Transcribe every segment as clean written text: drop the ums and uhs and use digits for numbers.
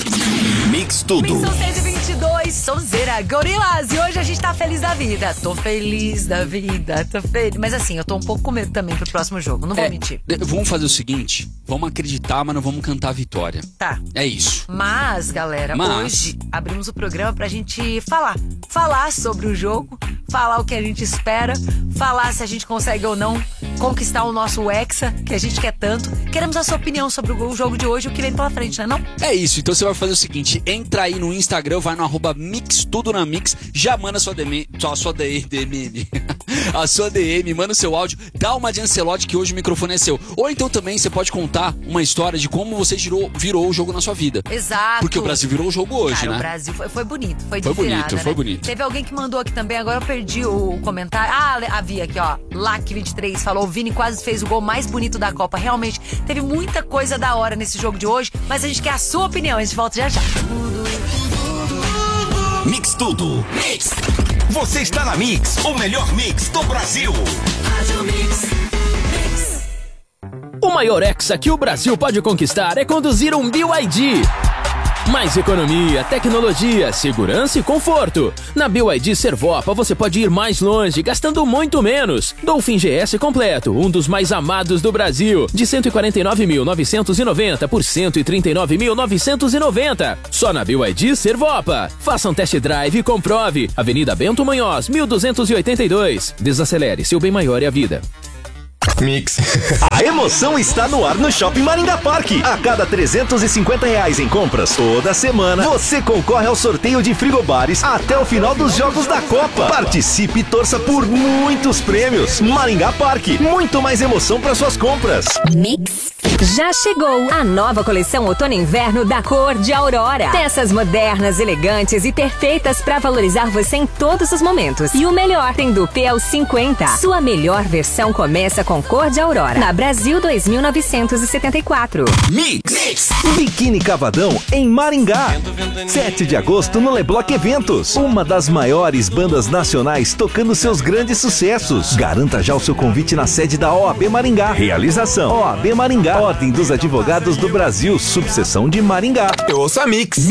Mix Tudo. Mix 122, Sonzeira Gorilas. E hoje a gente tá feliz da vida. Tô feliz da vida, tô feliz. Mas assim, eu tô um pouco com medo também pro próximo jogo, não vou mentir. Vamos fazer o seguinte, vamos acreditar, mas não vamos cantar a vitória. Tá. É isso. Mas, galera, hoje abrimos o programa pra gente falar sobre o jogo, falar o que a gente espera, falar se a gente consegue ou não conquistar o nosso Hexa, que a gente quer tanto. Queremos a sua opinião sobre o jogo de hoje, o que vem pela frente, né não? É isso, então você vai fazer o seguinte, entra aí no Instagram, vai no @MixTudoNaMix, já manda sua DM, a sua DM, manda o seu áudio, dá uma de Ancelotti que hoje o microfone é seu. Ou então também você pode contar uma história de como você virou o jogo na sua vida. Exato. Porque o Brasil virou o jogo hoje, cara, né? O Brasil foi bonito, foi de bonito, virada, foi né? bonito. Teve alguém que mandou aqui também, agora eu perdi o comentário. Havia aqui, ó, Lac23 falou, o Vini quase fez o gol mais bonito da Copa. Realmente, teve muita coisa da hora nesse jogo de hoje, mas a gente quer a sua opinião, a gente volta já já. Mix Tudo. Mix. Você está na Mix, o melhor mix do Brasil. O maior Hexa que o Brasil pode conquistar é conduzir um BYD. Mais economia, tecnologia, segurança e conforto. Na BYD Servopa você pode ir mais longe, gastando muito menos. Dolphin GS completo, um dos mais amados do Brasil. De 149.990 por 139.990. Só na BYD Servopa. Faça um test drive e comprove. Avenida Bento Munhoz, 1282. Desacelere, seu bem maior é a vida. Mix. A emoção está no ar no Shopping Maringá Parque. A cada R$350 em compras toda semana, você concorre ao sorteio de frigobares até o final dos Jogos da Copa. Participe e torça por muitos prêmios. Maringá Parque, muito mais emoção para suas compras. Mix. Já chegou a nova coleção Outono e Inverno da Cor de Aurora. Peças modernas, elegantes e perfeitas para valorizar você em todos os momentos. E o melhor, tem do P ao 50. Sua melhor versão começa com Cor de Aurora. Na Brasil 2974. Mix. Biquíni Cavadão em Maringá. 7 de agosto no Lebloc Eventos. Uma das maiores bandas nacionais tocando seus grandes sucessos. Garanta já o seu convite na sede da OAB Maringá. Realização: OAB Maringá, Ordem dos Advogados do Brasil, subseção de Maringá. Eu ouço a Mix.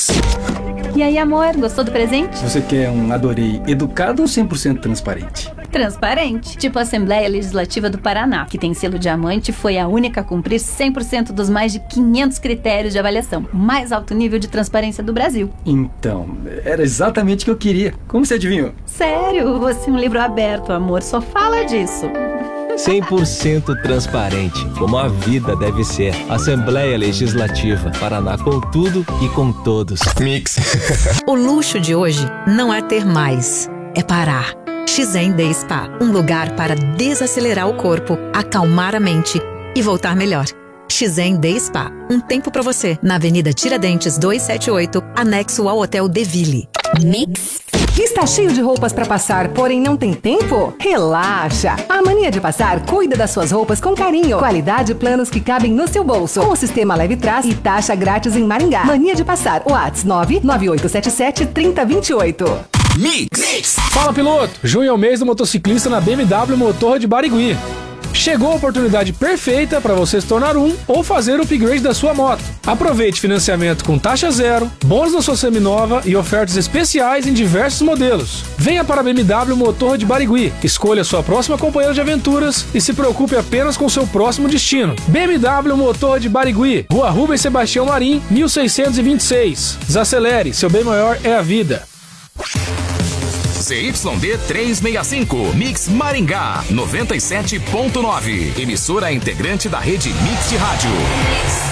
E aí, amor, gostou do presente? Você quer um adorei educado ou 100% transparente? Transparente. Tipo a Assembleia Legislativa do Paraná, que tem selo diamante, foi a única a cumprir 100% dos mais de 500 critérios de avaliação. Mais alto nível de transparência do Brasil. Então, era exatamente o que eu queria. Como você adivinhou? Sério? Você é um livro aberto, amor. Só fala disso. 100% transparente, como a vida deve ser. Assembleia Legislativa, Paraná com tudo e com todos. Mix. O luxo de hoje não é ter mais, é parar. Xen Day Spa, um lugar para desacelerar o corpo, acalmar a mente e voltar melhor. Xen Day Spa, um tempo pra você, na Avenida Tiradentes 278, anexo ao Hotel Deville. Mix. Está cheio de roupas para passar, porém não tem tempo? Relaxa! A Mania de Passar cuida das suas roupas com carinho. Qualidade e planos que cabem no seu bolso. Com o sistema Leve Trás e taxa grátis em Maringá. Mania de Passar. WhatsApp 99877-3028. Mix. Fala, piloto! Junho é o mês do motociclista na BMW Motorra de Barigui. Chegou a oportunidade perfeita para você se tornar um ou fazer o upgrade da sua moto. Aproveite financiamento com taxa zero, bônus na sua seminova e ofertas especiais em diversos modelos. Venha para a BMW Motorra de Barigui, escolha sua próxima companheira de aventuras e se preocupe apenas com seu próximo destino. BMW Motorra de Barigui, Rua Rubens Sebastião Marim, 1626. Desacelere, seu bem maior é a vida. ZYD 365, Mix Maringá, 97.9. Emissora integrante da rede Mix de Rádio.